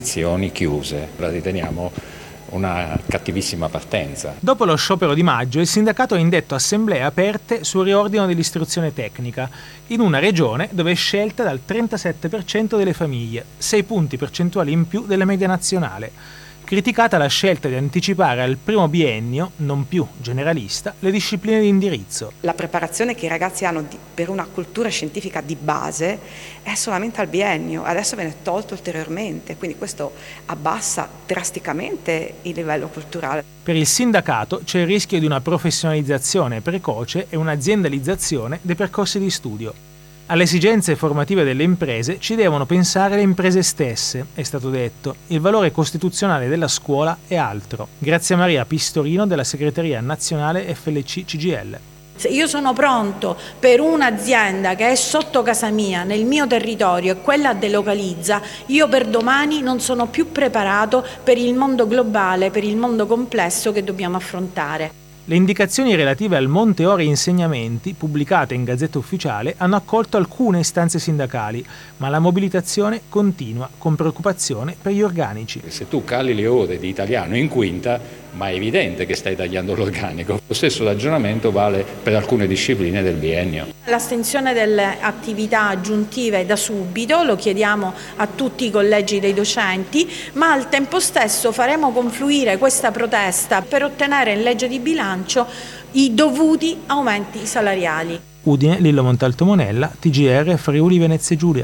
Sezioni chiuse, la riteniamo una cattivissima partenza. Dopo lo sciopero di maggio, il sindacato ha indetto assemblee aperte sul riordino dell'istruzione tecnica, in una regione dove è scelta dal 37% delle famiglie, 6 punti percentuali in più della media nazionale. Criticata la scelta di anticipare al primo biennio, non più generalista, le discipline di indirizzo. La preparazione che i ragazzi hanno per una cultura scientifica di base è solamente al biennio, adesso viene tolto ulteriormente, quindi questo abbassa drasticamente il livello culturale. Per il sindacato c'è il rischio di una professionalizzazione precoce e un'aziendalizzazione dei percorsi di studio. Alle esigenze formative delle imprese ci devono pensare le imprese stesse, è stato detto. Il valore costituzionale della scuola è altro. Grazia Maria Pistorino della segreteria nazionale FLC CGIL. Se io sono pronto per un'azienda che è sotto casa mia, nel mio territorio, e quella delocalizza, io per domani non sono più preparato per il mondo globale, per il mondo complesso che dobbiamo affrontare. Le indicazioni relative al monte ore insegnamenti, pubblicate in Gazzetta Ufficiale, hanno accolto alcune istanze sindacali, ma la mobilitazione continua, con preoccupazione per gli organici. Se tu cali le ore di italiano in quinta, ma è evidente che stai tagliando l'organico. Lo stesso ragionamento vale per alcune discipline del biennio. L'astensione delle attività aggiuntive da subito, lo chiediamo a tutti i collegi dei docenti, ma al tempo stesso faremo confluire questa protesta per ottenere in legge di bilancio i dovuti aumenti salariali. Udine, Lillo Montalto Monella, TGR Friuli Venezia Giulia.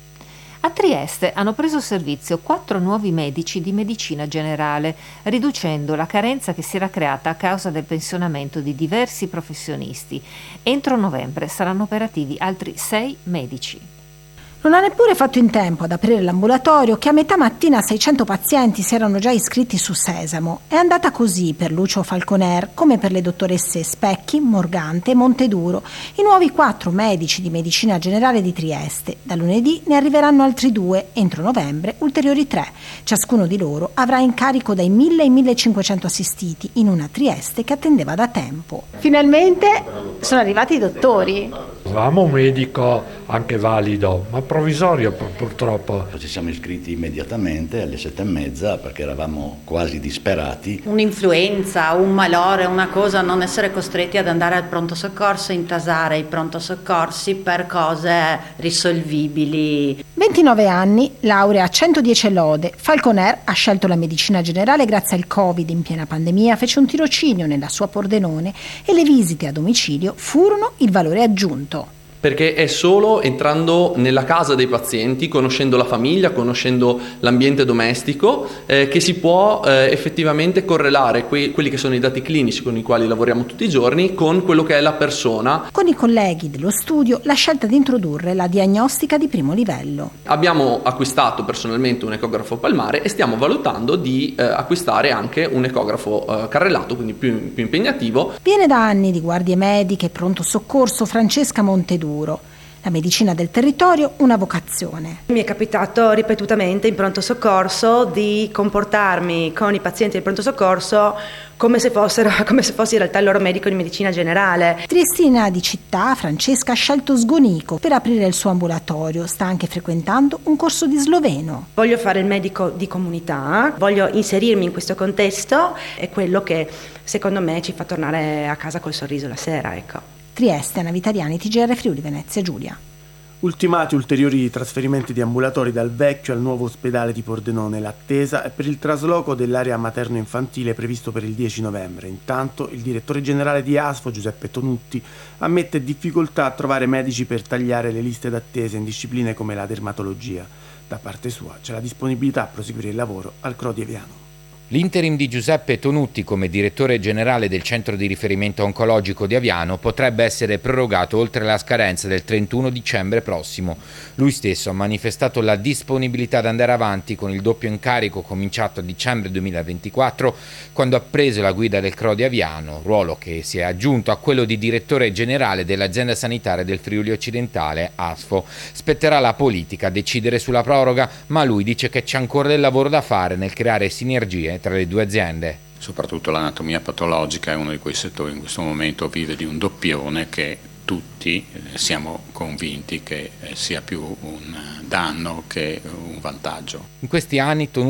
A Trieste hanno preso servizio 4 nuovi medici di medicina generale, riducendo la carenza che si era creata a causa del pensionamento di diversi professionisti. Entro novembre saranno operativi altri 6 medici. Non ha neppure fatto in tempo ad aprire l'ambulatorio che a metà mattina 600 pazienti si erano già iscritti su Sesamo. È andata così per Lucio Falconer come per le dottoresse Specchi, Morgante e Monteduro, i nuovi 4 medici di medicina generale di Trieste. Da lunedì ne arriveranno altri 2, entro novembre ulteriori 3. Ciascuno di loro avrà incarico dai 1000 ai 1500 assistiti in una Trieste che attendeva da tempo. Finalmente sono arrivati i dottori. Avevamo un medico anche valido, ma provvisorio purtroppo. Ci siamo iscritti immediatamente alle 7:30 perché eravamo quasi disperati. Un'influenza, un malore, una cosa, non essere costretti ad andare al pronto soccorso, intasare i pronto soccorsi per cose risolvibili. 29 anni, laurea a 110 lode. Falconer ha scelto la medicina generale grazie al Covid in piena pandemia, fece un tirocinio nella sua Pordenone e le visite a domicilio furono il valore aggiunto. Perché è solo entrando nella casa dei pazienti, conoscendo la famiglia, conoscendo l'ambiente domestico, che si può effettivamente correlare quelli che sono i dati clinici con i quali lavoriamo tutti i giorni con quello che è la persona. Con i colleghi dello studio la scelta di introdurre la diagnostica di primo livello. Abbiamo acquistato personalmente un ecografo palmare e stiamo valutando di acquistare anche un ecografo carrellato, quindi più impegnativo. Viene da anni di guardie mediche e pronto soccorso Francesca Monteduro. La medicina del territorio, una vocazione. Mi è capitato ripetutamente in pronto soccorso di comportarmi con i pazienti del pronto soccorso come se fossi in realtà il loro medico di medicina generale. Triestina di città, Francesca ha scelto Sgonico per aprire il suo ambulatorio. Sta anche frequentando un corso di sloveno. Voglio fare il medico di comunità, voglio inserirmi in questo contesto, è quello che secondo me ci fa tornare a casa col sorriso la sera, ecco. Trieste, Ana Vitaliani, TGR Friuli Venezia Giulia. Ultimati ulteriori trasferimenti di ambulatori dal vecchio al nuovo ospedale di Pordenone. L'attesa è per il trasloco dell'area materno-infantile previsto per il 10 novembre. Intanto il direttore generale di ASFO, Giuseppe Tonutti, ammette difficoltà a trovare medici per tagliare le liste d'attesa in discipline come la dermatologia. Da parte sua c'è la disponibilità a proseguire il lavoro al CRO di Eviano. L'interim di Giuseppe Tonutti come direttore generale del centro di riferimento oncologico di Aviano potrebbe essere prorogato oltre la scadenza del 31 dicembre prossimo. Lui stesso ha manifestato la disponibilità ad andare avanti con il doppio incarico cominciato a dicembre 2024 quando ha preso la guida del CRO di Aviano, ruolo che si è aggiunto a quello di direttore generale dell'azienda sanitaria del Friuli Occidentale, ASFO. Spetterà alla politica decidere sulla proroga, ma lui dice che c'è ancora del lavoro da fare nel creare sinergie tra le due aziende. Soprattutto l'anatomia patologica è uno di quei settori in questo momento vive di un doppione che tutti siamo convinti che sia più un danno che un vantaggio. In questi anni